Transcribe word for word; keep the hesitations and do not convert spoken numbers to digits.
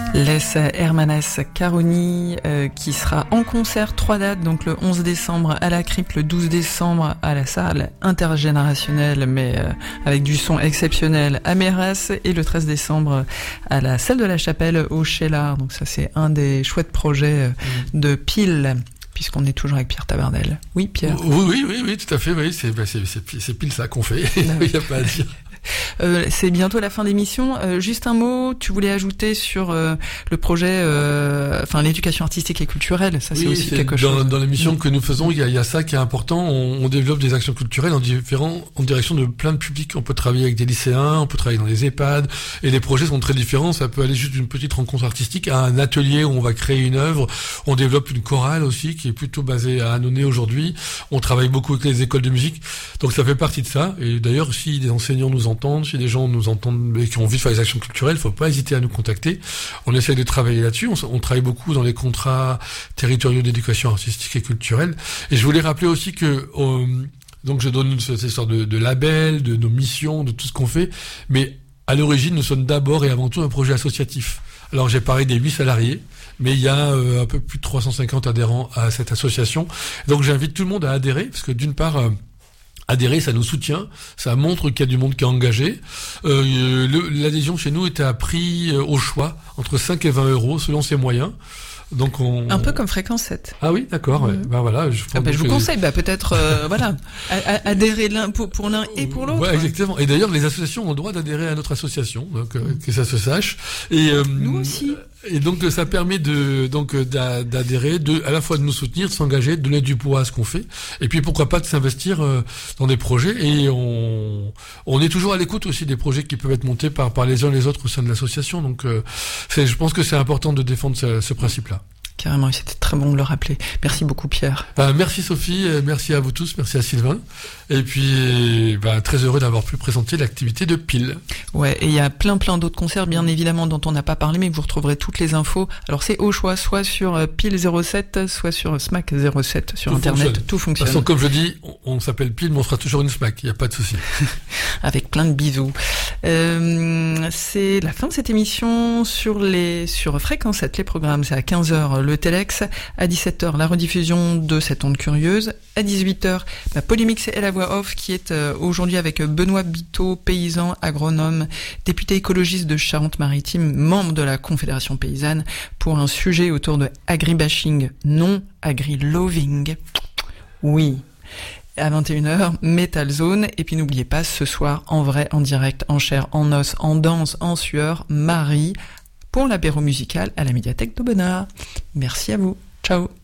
Les Hermanes Caroni euh, qui sera en concert, trois dates, donc le onze décembre à la Crypte, le douze décembre à la salle intergénérationnelle mais euh, avec du son exceptionnel à Méras, et le treize décembre à la salle de la Chapelle au Cheylard. Donc ça c'est un des chouettes projets euh, de Pile, puisqu'on est toujours avec Pierre Tabardel. Oui, Pierre. Oui, oui, oui, oui, tout à fait. Oui, c'est, c'est, c'est, c'est pile ça qu'on fait. Il n'y a pas à dire. Euh, c'est bientôt la fin d'émission. Euh, juste un mot, tu voulais ajouter sur euh, le projet, euh, enfin l'éducation artistique et culturelle. Ça, oui, c'est aussi c'est quelque dans, chose. Dans l'émission que nous faisons, il y a, il y a ça qui est important. On, on développe des actions culturelles en différents, en direction de plein de publics. On peut travailler avec des lycéens, on peut travailler dans des EHPAD, et les projets sont très différents. Ça peut aller juste d'une petite rencontre artistique à un atelier où on va créer une œuvre. On développe une chorale aussi qui est plutôt basée à Annonay aujourd'hui. On travaille beaucoup avec les écoles de musique, donc ça fait partie de ça. Et d'ailleurs, si des enseignants nous entendent, si des gens nous entendent et qui ont envie de faire des actions culturelles, il faut pas hésiter à nous contacter. On essaie de travailler là-dessus. On, on travaille beaucoup dans les contrats territoriaux d'éducation artistique et culturelle. Et je voulais rappeler aussi que euh, donc je donne cette sorte de, de label, de nos missions, de tout ce qu'on fait, mais à l'origine, nous sommes d'abord et avant tout un projet associatif. Alors j'ai parlé des huit salariés, mais il y a euh, un peu plus de trois cent cinquante adhérents à cette association. Donc j'invite tout le monde à adhérer, parce que d'une part, euh, adhérer, ça nous soutient, ça montre qu'il y a du monde qui est engagé. Euh, le, l'adhésion chez nous est à prix euh, au choix, entre cinq et vingt euros, selon ses moyens. Donc on... Un peu comme Fréquence sept. Ah oui, d'accord. Ouais. Mmh. Bah voilà. Je, ah bah, je vous conseille, bah peut-être, euh, voilà, adhérer l'un pour, pour l'un et pour l'autre. Ouais, exactement. Et d'ailleurs, les associations ont le droit d'adhérer à notre association, donc euh, que ça se sache. Et euh, nous aussi. Et donc ça permet de donc d'adhérer, de à la fois de nous soutenir, de s'engager, de donner du poids à ce qu'on fait, et puis pourquoi pas de s'investir euh, dans des projets. Et on on est toujours à l'écoute aussi des projets qui peuvent être montés par par les uns et les autres au sein de l'association. Donc euh, c'est, je pense que c'est important de défendre ce, ce principe-là. Carrément, et c'était très bon de le rappeler. Merci beaucoup, Pierre. Bah, merci Sophie, merci à vous tous, merci à Sylvain. Et puis, bah, très heureux d'avoir pu présenter l'activité de Pile. Ouais, et il y a plein plein d'autres concerts, bien évidemment, dont on n'a pas parlé, mais vous retrouverez toutes les infos. Alors c'est au choix, soit sur Pile zéro sept, soit sur Smack zéro sept, sur tout Internet, fonctionne. Tout fonctionne. De toute façon, comme je dis, on, on s'appelle Pile, mais on sera toujours une Smack, il n'y a pas de souci. Avec plein de bisous. Euh, c'est la fin de cette émission sur les sur Fréquence sept, les programmes, c'est à quinze heures le Telex, à dix-sept heures la rediffusion de cette onde curieuse, à dix-huit heures la Polymix et la voix off qui est euh, aujourd'hui avec Benoît Biteau, paysan, agronome, député écologiste de Charente-Maritime, membre de la Confédération paysanne, pour un sujet autour de agribashing, non agri-loving. Oui. À vingt et une heures, Metal Zone. Et puis n'oubliez pas, ce soir, en vrai, en direct, en chair, en os, en danse, en sueur, Marie, pour l'apéro musical à la médiathèque d'Aubenas. Merci à vous. Ciao.